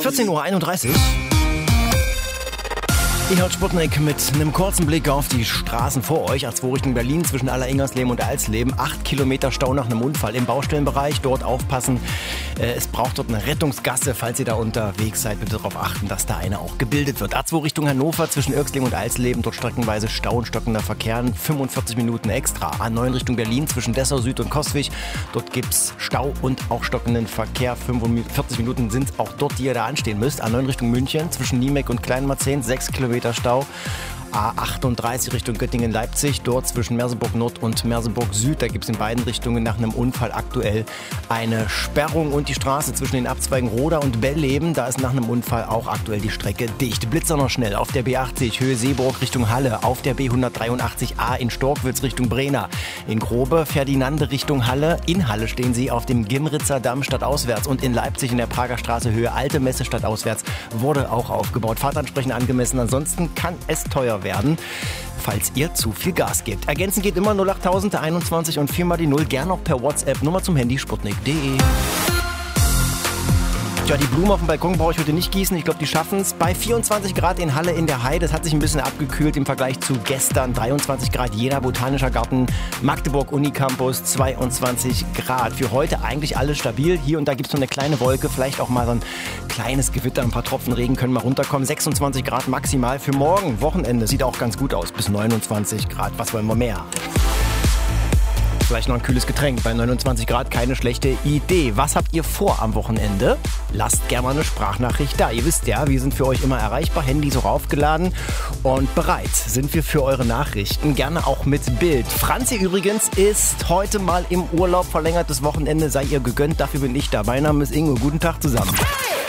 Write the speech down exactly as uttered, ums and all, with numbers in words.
vierzehn Uhr einunddreißig. Ihr hört Sputnik mit einem kurzen Blick auf die Straßen vor euch. A zwei Richtung Berlin zwischen Aller-Ingersleben und Alsleben. Acht Kilometer Stau nach einem Unfall im Baustellenbereich. Dort aufpassen. Es braucht dort eine Rettungsgasse. Falls ihr da unterwegs seid, bitte darauf achten, dass da eine auch gebildet wird. A zwei Richtung Hannover zwischen Irxleben und Alsleben. Dort streckenweise Stau und stockender Verkehr. fünfundvierzig Minuten extra. A neun Richtung Berlin zwischen Dessau Süd und Coswig. Dort gibt's Stau und auch stockenden Verkehr. fünfundvierzig Minuten sind auch dort, die ihr da anstehen müsst. A neun Richtung München zwischen Niemek und Kleinmarzehn. sechs Kilometer Stau. A achtunddreißig Richtung Göttingen-Leipzig, dort zwischen Merseburg Nord und Merseburg Süd. Da gibt es in beiden Richtungen nach einem Unfall aktuell eine Sperrung. Und die Straße zwischen den Abzweigen Roda und Bellleben, da ist nach einem Unfall auch aktuell die Strecke dicht. Blitzer noch schnell auf der B achtzig Höhe Seeburg Richtung Halle, auf der B hundertdreiundachtzig A in Storkwitz Richtung Brena. In Grobe Ferdinande Richtung Halle. In Halle stehen sie auf dem Gimritzer Damm stadtauswärts. Und in Leipzig in der Prager Straße Höhe Alte Messe stadtauswärts wurde auch aufgebaut. Fahrt entsprechend angemessen, ansonsten kann es teuer werden, falls ihr zu viel Gas gebt. Ergänzen geht immer null achttausend einundzwanzig und vier mal die null, gern auch per WhatsApp. Nummer zum Handy sputnik punkt de. Tja, die Blumen auf dem Balkon brauche ich heute nicht gießen. Ich glaube, die schaffen es. Bei vierundzwanzig Grad in Halle in der Heide. Das hat sich ein bisschen abgekühlt im Vergleich zu gestern. dreiundzwanzig Grad Jena Botanischer Garten, Magdeburg Unicampus, zweiundzwanzig Grad. Für heute eigentlich alles stabil. Hier und da gibt es so eine kleine Wolke, vielleicht auch mal so ein kleines Gewitter. Ein paar Tropfen Regen können mal runterkommen. sechsundzwanzig Grad maximal für morgen. Wochenende sieht auch ganz gut aus. Bis neunundzwanzig Grad. Was wollen wir mehr? Vielleicht noch ein kühles Getränk. Bei neunundzwanzig Grad keine schlechte Idee. Was habt ihr vor am Wochenende? Lasst gerne mal eine Sprachnachricht da. Ihr wisst ja, wir sind für euch immer erreichbar. Handys auch aufgeladen. Und bereit sind wir für eure Nachrichten. Gerne auch mit Bild. Franzi übrigens ist heute mal im Urlaub. Verlängertes Wochenende sei ihr gegönnt. Dafür bin ich da. Mein Name ist Ingo. Guten Tag zusammen.